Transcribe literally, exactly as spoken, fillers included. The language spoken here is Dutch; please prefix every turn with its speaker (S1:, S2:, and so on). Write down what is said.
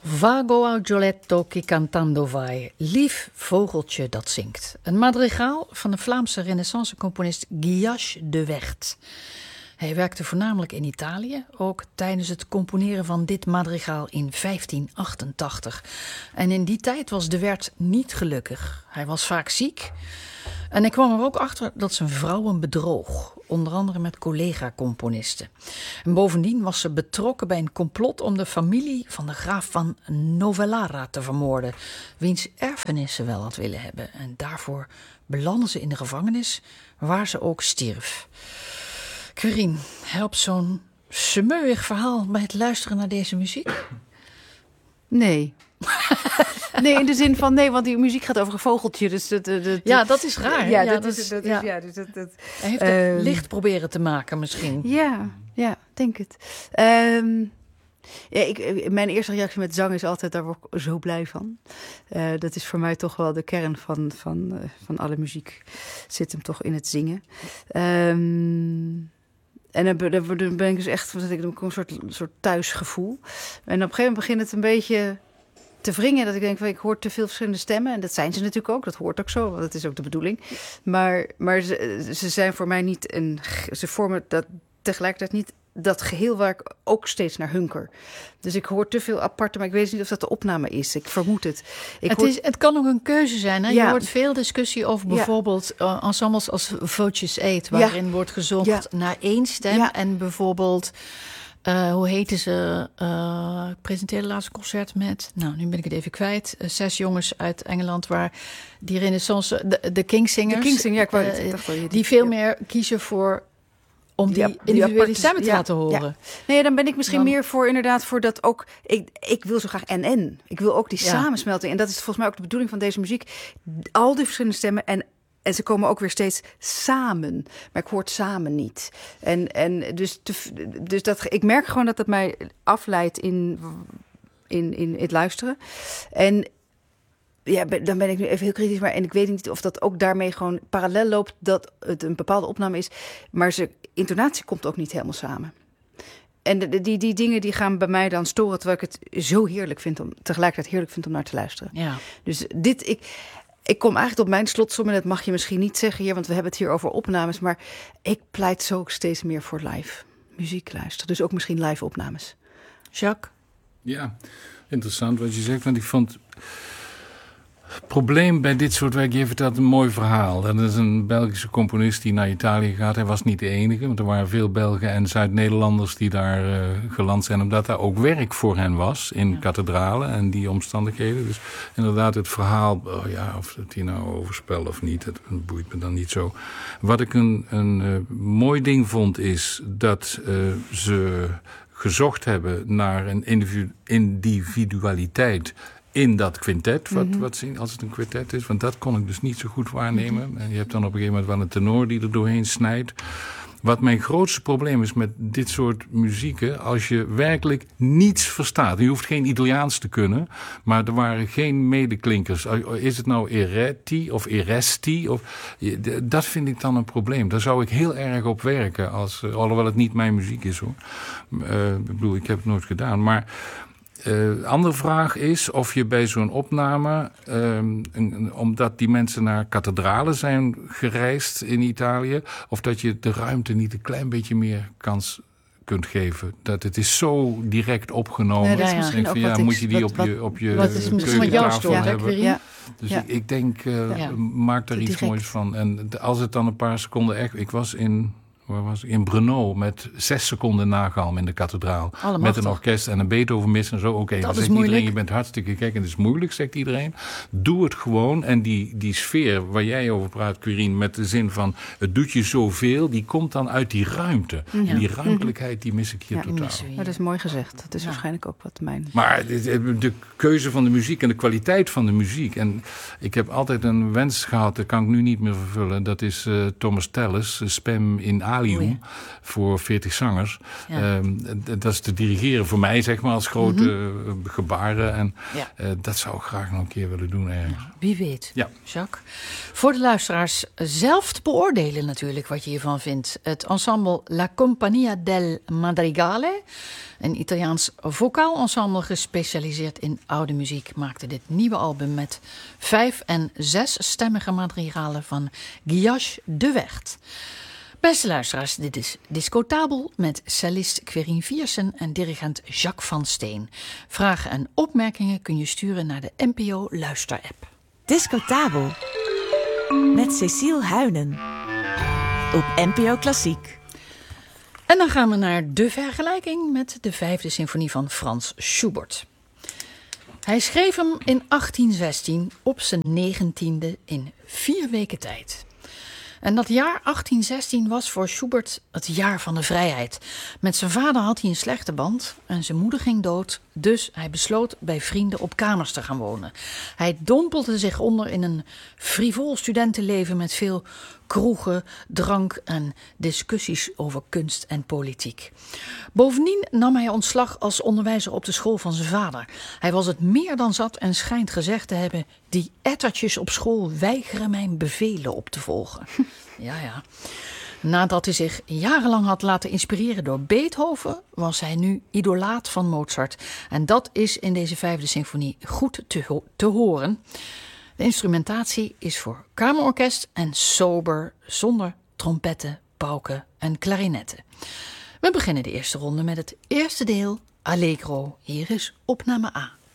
S1: Vago augioletto che cantando vai. Lief vogeltje dat zingt. Een madrigaal van de Vlaamse renaissance-componist Guillaume de Werd. Hij werkte voornamelijk in Italië, ook tijdens het componeren van dit madrigaal in vijftien achtentachtig. En in die tijd was de Werd niet gelukkig. Hij was vaak ziek. En hij kwam er ook achter dat zijn vrouw hem bedroog. Onder andere met collega-componisten. En bovendien was ze betrokken bij een complot om de familie van de graaf van Novellara te vermoorden. Wiens erfenis ze wel had willen hebben. En daarvoor belandde ze in de gevangenis, waar ze ook stierf. Querine, helpt zo'n smeuig verhaal bij het luisteren naar deze muziek?
S2: Nee. Nee, in de zin van nee, want die muziek gaat over een vogeltje. Dus dat, dat, dat,
S1: ja, dat is raar.
S2: Ja,
S1: ja,
S2: dat,
S1: dat
S2: is,
S1: is,
S2: dat
S1: ja.
S2: is, ja, dus dat, dat,
S1: Hij heeft het
S2: um,
S1: licht proberen te maken misschien.
S2: Ja, ja, denk het. Um, ja, ik, mijn eerste reactie met zang is altijd, daar word ik zo blij van. Uh, dat is voor mij toch wel de kern van, van, uh, van alle muziek. Zit hem toch in het zingen. Um, En dan, dan, dan ben ik dus echt, wat ik, dan kom een soort, soort thuisgevoel. En op een gegeven moment begint het een beetje te wringen. Dat ik denk, van, ik hoor te veel verschillende stemmen. En dat zijn ze natuurlijk ook. Dat hoort ook zo, want dat is ook de bedoeling. Maar, maar ze, ze zijn voor mij niet een... Ze vormen dat tegelijkertijd niet dat geheel waar ik ook steeds naar hunker. Dus ik hoor te veel aparte, maar ik weet niet of dat de opname is. Ik vermoed het. Ik
S1: het,
S2: hoor...
S1: is, het kan ook een keuze zijn. Hè?
S2: Ja.
S1: Je hoort veel discussie over bijvoorbeeld ja. uh, ensembles als Voces Eight, waarin ja. wordt gezocht ja. naar één stem. Ja. En bijvoorbeeld, uh, hoe heette ze? Uh, ik presenteerde laatst een concert met, nou nu ben ik het even kwijt, uh, zes jongens uit Engeland, waar die renaissance, de, de Kingsingers,
S2: de Kingsing, ja, ik wou,
S1: uh,
S2: ik dacht wel, die,
S1: die veel
S2: ja.
S1: meer kiezen voor om die,
S2: die
S1: individuele
S2: aparte,
S1: stemmen te
S2: ja,
S1: laten horen.
S2: Ja. Nee, dan ben ik misschien
S1: dan,
S2: meer voor inderdaad voor dat ook... Ik, ik wil zo graag en-en. Ik wil ook die ja. samensmelting. En dat is volgens mij ook de bedoeling van deze muziek. Al die verschillende stemmen en... En ze komen ook weer steeds samen. Maar ik hoor het samen niet. En, en dus, te, dus dat, ik merk gewoon dat dat mij afleidt in, in, in het luisteren. En ja, dan ben ik nu even heel kritisch. Maar, en ik weet niet of dat ook daarmee gewoon parallel loopt dat het een bepaalde opname is. Maar zijn intonatie komt ook niet helemaal samen. En die, die, die dingen die gaan bij mij dan storen, terwijl ik het zo heerlijk vind om tegelijkertijd heerlijk vind om naar te luisteren.
S1: Ja.
S2: Dus dit, ik, ik kom eigenlijk tot mijn slotsom, en dat mag je misschien niet zeggen hier, want we hebben het hier over opnames. Maar ik pleit zo ook steeds meer voor live muziek luisteren. Dus ook misschien live opnames.
S1: Jacques?
S3: Ja, interessant wat je zegt, want ik vond... Het probleem bij dit soort werk, je vertelt een mooi verhaal. Dat is een Belgische componist die naar Italië gaat. Hij was niet de enige, want er waren veel Belgen en Zuid-Nederlanders die daar uh, geland zijn, omdat daar ook werk voor hen was in ja. kathedralen en die omstandigheden. Dus inderdaad het verhaal, oh ja, of het hier nou overspel of niet, dat boeit me dan niet zo. Wat ik een, een uh, mooi ding vond is dat uh, ze gezocht hebben naar een individu- individualiteit in dat kwintet, wat, mm-hmm. wat zien, als het een kwintet is. Want dat kon ik dus niet zo goed waarnemen. Mm-hmm. En je hebt dan op een gegeven moment wel een tenor die er doorheen snijdt. Wat mijn grootste probleem is met dit soort muzieken, als je werkelijk niets verstaat. Je hoeft geen Italiaans te kunnen, maar er waren geen medeklinkers. Is het nou Eretti of Eresti? Of, dat vind ik dan een probleem. Daar zou ik heel erg op werken, als, alhoewel het niet mijn muziek is hoor. Uh, ik bedoel, ik heb het nooit gedaan, maar... De uh, andere vraag is of je bij zo'n opname, um, een, omdat die mensen naar kathedralen zijn gereisd in Italië, of dat je de ruimte niet een klein beetje meer kans kunt geven. Dat het is zo direct opgenomen.
S2: Nee, dat is misschien
S3: van,
S2: ook
S3: ja,
S2: wat
S3: moet
S2: ik,
S3: je die
S2: wat,
S3: op
S2: wat,
S3: je op je
S1: wat is misschien wat jouw stoel
S3: hebben.
S2: Ja.
S3: Dus
S2: ja.
S3: ik, ik denk, uh,
S2: ja.
S3: maak daar iets
S2: direct.
S3: moois van. En als het dan een paar seconden echt... Ik was in... Waar was ik? In Brno met zes seconden nagalm in de kathedraal.
S1: Allemachtig.
S3: Met een orkest en een Beethoven-mis en zo. Oké, okay, dan zegt
S1: moeilijk.
S3: iedereen, je bent hartstikke gek en het is moeilijk, zegt iedereen. Doe het gewoon. En die, die sfeer waar jij over praat, Querine, met de zin van het doet je zoveel, die komt dan uit die ruimte. Ja. En die ruimtelijkheid, die mis ik hier
S2: ja,
S3: totaal.
S2: Maar dat is mooi gezegd. Dat is ja. waarschijnlijk ook wat mijn...
S3: Maar de keuze van de muziek en de kwaliteit van de muziek. En ik heb altijd een wens gehad, dat kan ik nu niet meer vervullen. Dat is uh, Thomas Tallis, Spem in A. Valium
S1: Oh ja.
S3: voor veertig zangers.
S1: Ja.
S3: Um, d- dat is te dirigeren voor mij, zeg maar, als grote mm-hmm. uh, gebaren. En
S1: Ja.
S3: uh, dat zou ik graag nog een keer willen doen ergens.
S1: Wie weet,
S3: Ja.
S1: Jacques. Voor de luisteraars zelf te beoordelen natuurlijk wat je hiervan vindt. Het ensemble La Compagnia del Madrigale, een Italiaans vocaal ensemble gespecialiseerd in oude muziek, maakte dit nieuwe album met vijf- en zesstemmige madrigalen van Guillaume de Werd. Beste luisteraars, dit is Discotabel met cellist Querien Viersen en dirigent Jacques van Steen. Vragen en opmerkingen kun je sturen naar de N P O Luister-app.
S4: Discotabel met Cecile Huynen op N P O Klassiek.
S1: En dan gaan we naar de vergelijking met de vijfde symfonie van Frans Schubert. Hij schreef hem in achttien zestien op zijn negentiende in vier weken tijd. En dat jaar achttien zestien was voor Schubert het jaar van de vrijheid. Met zijn vader had hij een slechte band en zijn moeder ging dood. Dus hij besloot bij vrienden op kamers te gaan wonen. Hij dompelde zich onder in een frivol studentenleven met veel kroegen, drank en discussies over kunst en politiek. Bovendien nam hij ontslag als onderwijzer op de school van zijn vader. Hij was het meer dan zat en schijnt gezegd te hebben: die ettertjes op school weigeren mijn bevelen op te volgen. Ja, ja. Nadat hij zich jarenlang had laten inspireren door Beethoven, was hij nu idolaat van Mozart. En dat is in deze vijfde symfonie goed te, ho- te horen. De instrumentatie is voor kamerorkest en sober, zonder trompetten, pauken en klarinetten. We beginnen de eerste ronde met het eerste deel, Allegro. Hier is opname A.